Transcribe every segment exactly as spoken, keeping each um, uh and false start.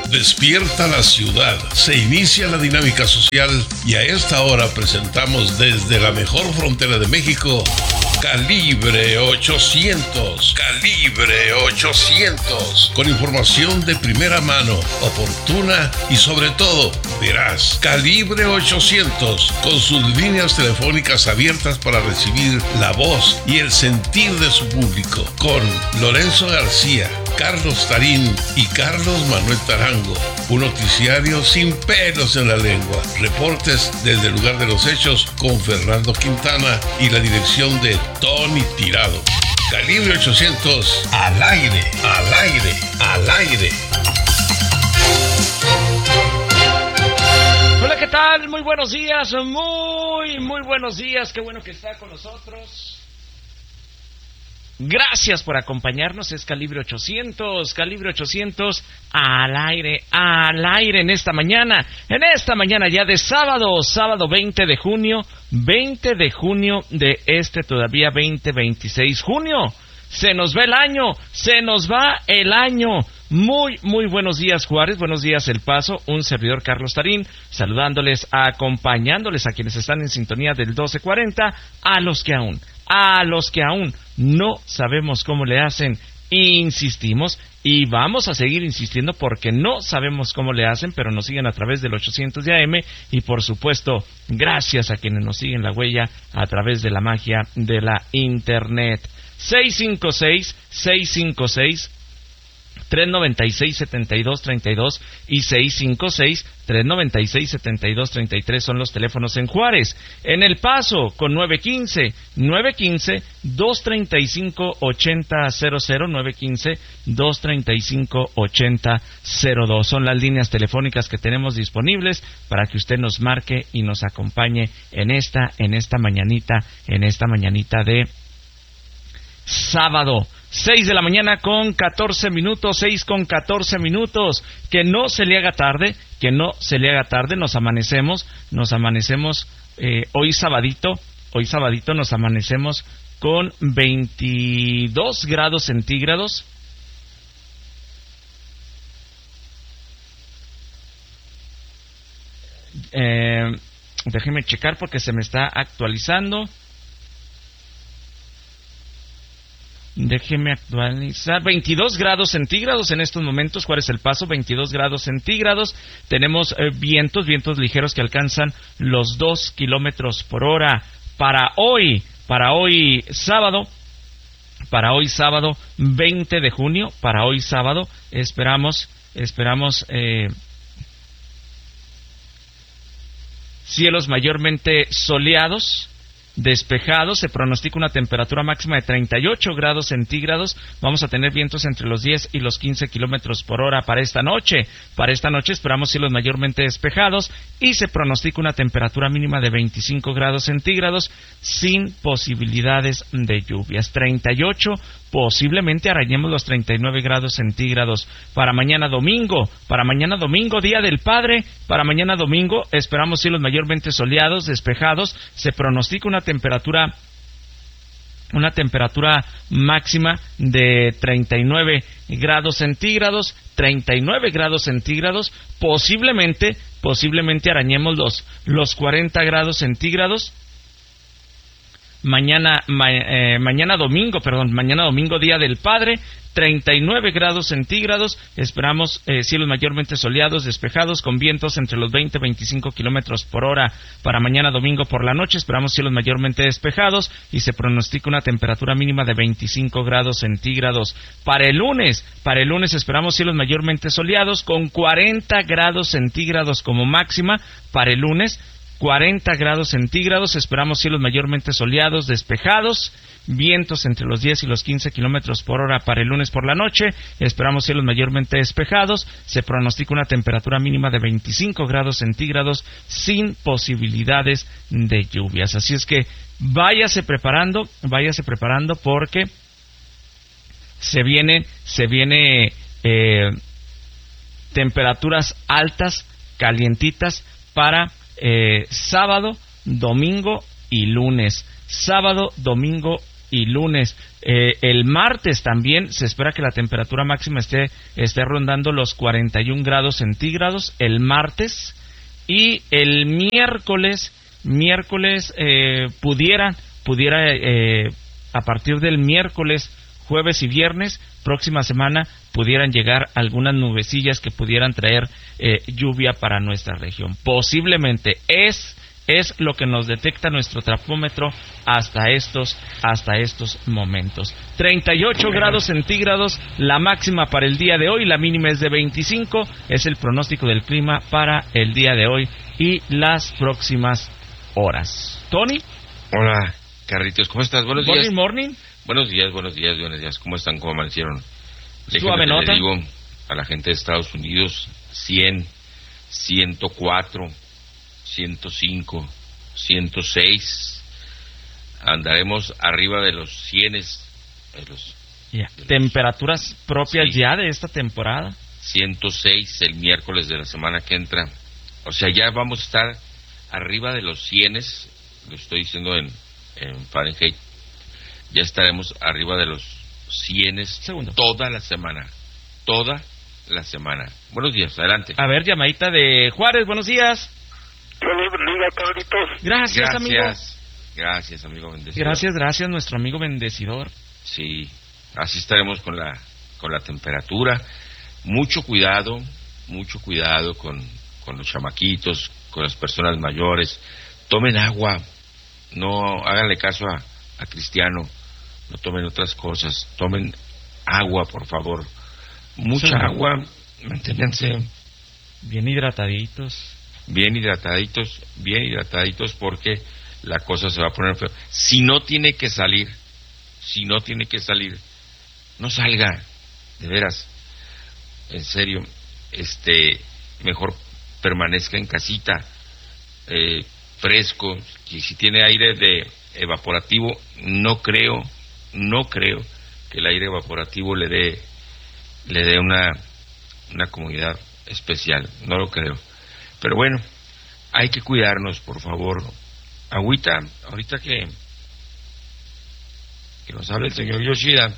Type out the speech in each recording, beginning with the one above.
Despierta la ciudad, se inicia la dinámica social y a esta hora presentamos desde la mejor frontera de México, Calibre ochocientos, Calibre ochocientos, con información de primera mano, oportuna y sobre todo veraz. Calibre ochocientos, con sus líneas telefónicas abiertas para recibir la voz y el sentir de su público, con Lorenzo García, Carlos Tarín y Carlos Manuel Tarango. Un noticiario sin pelos en la lengua. Reportes desde el lugar de los hechos con Fernando Quintana y la dirección de Tony Tirado. Calibre ochocientos, al aire, al aire, al aire. Hola, ¿qué tal? Muy buenos días, muy, muy buenos días. Qué bueno que está con nosotros. Gracias por acompañarnos, es Calibre ochocientos, Calibre ochocientos al aire, al aire en esta mañana, en esta mañana ya de sábado, sábado veinte de junio, veinte de junio de este todavía veinte veintiséis, junio, se nos va el año, se nos va el año. Muy, muy buenos días, Juárez, buenos días, El Paso, un servidor Carlos Tarín, saludándoles, acompañándoles a quienes están en sintonía del doce cuarenta, a los que aún, a los que aún no sabemos cómo le hacen, insistimos y vamos a seguir insistiendo porque no sabemos cómo le hacen, pero nos siguen a través del ochocientos de A M y por supuesto, gracias a quienes nos siguen la huella a través de la magia de la Internet. seis cinco seis, seis cinco seis, tres nueve seis, siete dos tres dos y seis cinco seis, tres nueve seis, siete dos tres tres son los teléfonos en Juárez. En El Paso, con nueve uno cinco, nueve uno cinco, dos tres cinco, ocho cero cero cero, nueve uno cinco, dos tres cinco, ocho cero cero dos. Son las líneas telefónicas que tenemos disponibles para que usted nos marque y nos acompañe en esta, en esta mañanita, en esta mañanita de sábado. seis de la mañana con catorce minutos, seis con catorce minutos. Que no se le haga tarde, que no se le haga tarde. Nos amanecemos, nos amanecemos eh, hoy sabadito, hoy sabadito nos amanecemos con veintidós grados centígrados. Eh, déjeme checar porque se me está actualizando. Déjeme actualizar. veintidós grados centígrados en estos momentos. ¿Cuál es El Paso? veintidós grados centígrados. Tenemos eh, vientos, vientos ligeros que alcanzan los dos kilómetros por hora. Para hoy, para hoy sábado, para hoy sábado veinte de junio, para hoy sábado, esperamos, esperamos eh, cielos mayormente soleados, despejados. Se pronostica una temperatura máxima de treinta y ocho grados centígrados. Vamos a tener vientos entre los diez y los quince kilómetros por hora para esta noche. Para esta noche esperamos cielos mayormente despejados y se pronostica una temperatura mínima de veinticinco grados centígrados sin posibilidades de lluvias. treinta y ocho, posiblemente arañemos los treinta y nueve grados centígrados. Para mañana domingo, para mañana domingo, Día del Padre, para mañana domingo esperamos cielos mayormente soleados, despejados. Se pronostica una temperatura una temperatura máxima de treinta y nueve grados centígrados, treinta y nueve grados centígrados, posiblemente, posiblemente arañemos los, los cuarenta grados centígrados. Mañana, ma, eh, mañana domingo, perdón, mañana domingo, Día del Padre, treinta y nueve grados centígrados. Esperamos eh, cielos mayormente soleados, despejados, con vientos entre los veinte y veinticinco kilómetros por hora. Para mañana domingo por la noche esperamos cielos mayormente despejados y se pronostica una temperatura mínima de veinticinco grados centígrados. Para el lunes, para el lunes esperamos cielos mayormente soleados con cuarenta grados centígrados como máxima. Para el lunes, cuarenta grados centígrados, esperamos cielos mayormente soleados, despejados, vientos entre los diez y los quince kilómetros por hora. Para el lunes por la noche esperamos cielos mayormente despejados, se pronostica una temperatura mínima de veinticinco grados centígrados sin posibilidades de lluvias. Así es que váyase preparando, váyase preparando porque se viene, se viene eh, temperaturas altas, calientitas para Eh, sábado, domingo y lunes. Sábado, domingo y lunes. Eh, el martes también se espera que la temperatura máxima esté, esté rondando los cuarenta y un grados centígrados el martes, y el miércoles, miércoles eh, pudiera, pudiera eh, a partir del miércoles, jueves y viernes, próxima semana, pudieran llegar algunas nubecillas que pudieran traer eh, lluvia para nuestra región. Posiblemente es es lo que nos detecta nuestro termómetro hasta estos hasta estos momentos. treinta y ocho grados centígrados la máxima para el día de hoy, la mínima es de veinticinco, es el pronóstico del clima para el día de hoy y las próximas horas. Tony. Hola, Carlitos, ¿cómo estás? Buenos Morning, días. morning. Buenos días, buenos días, buenos días. ¿Cómo están? ¿Cómo amanecieron? Suave nota. Le digo a la gente de Estados Unidos, cien, ciento cuatro, ciento cinco, ciento seis. Andaremos arriba de los cienes. De los, yeah. de los, Temperaturas propias sí. ya de esta temporada. ciento seis el miércoles de la semana que entra. O sea, ya vamos a estar arriba de los cienes. Lo estoy diciendo en, en Fahrenheit. Ya estaremos arriba de los cienes Segundo. toda la semana. Toda la semana. Buenos días, adelante. A ver, llamadita de Juárez, buenos días. Dios bendiga, Carlitos. Gracias, Gracias, amigo. gracias, amigo bendecido. Gracias, gracias, nuestro amigo bendecidor. Sí, así estaremos con la con la temperatura. Mucho cuidado, mucho cuidado con, con los chamaquitos, con las personas mayores. Tomen agua, no háganle caso a, a Cristiano, no tomen otras cosas, tomen agua, por favor. Mucha Sí. agua, manténganse Bien hidrataditos. bien hidrataditos, bien hidrataditos, porque la cosa se va a poner feo. Si no tiene que salir, si no tiene que salir, no salga, de veras, en serio, este, mejor permanezca en casita, eh, fresco, y si tiene aire de evaporativo, no creo, no creo que el aire evaporativo le dé, le dé una, una comodidad especial, no lo creo. Pero bueno, hay que cuidarnos, por favor. Agüita, ahorita que, que nos hable el señor Yoshida,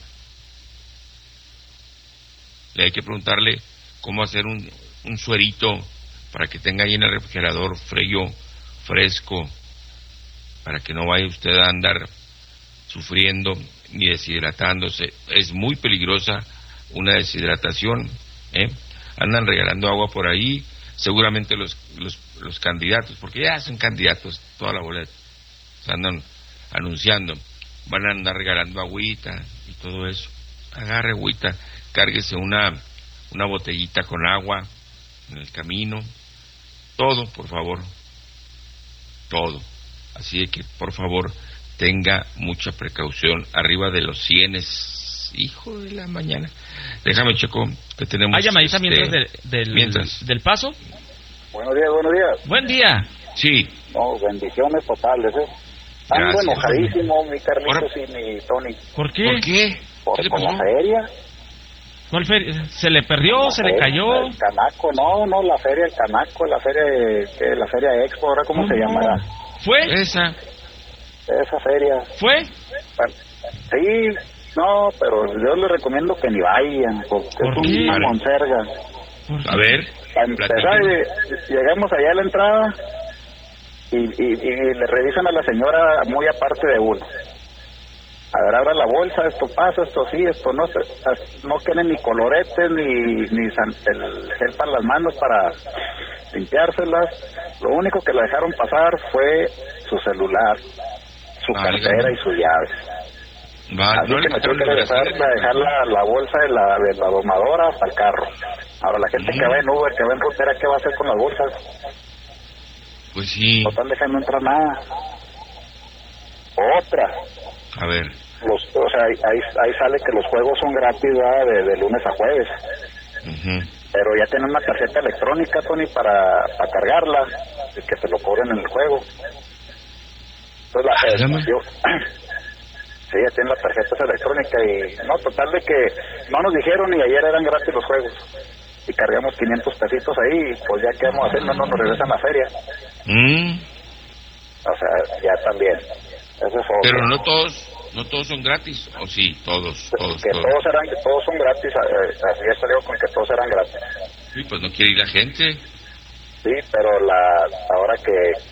le hay que preguntarle cómo hacer un, un suerito para que tenga ahí en el refrigerador frío, fresco, para que no vaya usted a andar sufriendo ni deshidratándose. Es muy peligrosa una deshidratación, ¿eh? Andan regalando agua por ahí, seguramente los, los, los candidatos, porque ya son candidatos toda la boleta, se andan anunciando, van a andar regalando agüita y todo eso. Agarre agüita, cárguese una, una botellita con agua en el camino, todo, por favor, todo. Así de que, por favor, tenga mucha precaución, arriba de los cienes, hijo de la mañana. Déjame, Checo, que tenemos... ¿Hay llamadita este, mientras del, del, mientras. del paso? Buenos días, buenos días. Buen día. Sí, No, bendiciones totales, ¿eh? Ando Gracias. enojadísimo, mi Carlitos Ahora- y mi Tony. ¿Por qué? ¿por qué? Por, ¿Qué le por la pasó? feria. ¿Cuál feria? ¿Se le perdió? La ¿Se le feria, cayó? El Canaco, no, no, la feria, el Canaco, la feria, de- ¿qué? La feria Expo, ¿ahora cómo se llamará? ¿Fue? Esa. Esa feria. ¿Fue? Bueno, sí, no, pero yo les recomiendo que ni vayan, porque ¿Por es qué? una monserga. ¿Por A ver, Para empezar, platíquenos. eh, llegamos allá a la entrada y, y, y le revisan a la señora muy aparte de uno. A ver, abra la bolsa, esto pasa, esto sí, esto no, se- no tienen ni coloretes ni, ni san- el gel para las manos para limpiárselas. Lo único que la dejaron pasar fue su celular, su Válgame. cartera y sus llaves. Va, Así no le que me tuve quitaron que el regresar brasier, a dejar la, la bolsa de la, de la domadora hasta el carro. Ahora, la gente Mm. que va en Uber, que va en rutera, ¿qué va a hacer con las bolsas? Pues sí, No están dejando entrar nada. Otra, a ver, los, o sea, ahí, ahí ahí sale que los juegos son gratis, ¿verdad? De, de lunes a jueves. ujú. Pero ya tienen una tarjeta electrónica, Tony, para, para cargarla y que te lo cobren en el juego. Entonces, la, eh, Válgame. yo, sí, ya tienen la tarjeta esa electrónica y, no, total de que no nos dijeron y ayer eran gratis los juegos. Y cargamos quinientos pesitos ahí, y pues ya qué vamos a hacer, no nos regresan a la feria. Mm, O sea, ya también. Eso es otro. pero no todos, No todos son gratis, o sí, todos, todos, que todos. todos eran, todos son gratis, eh, así he salido con que todos eran gratis. Sí, pues no quiere ir la gente. Sí, pero la ahora que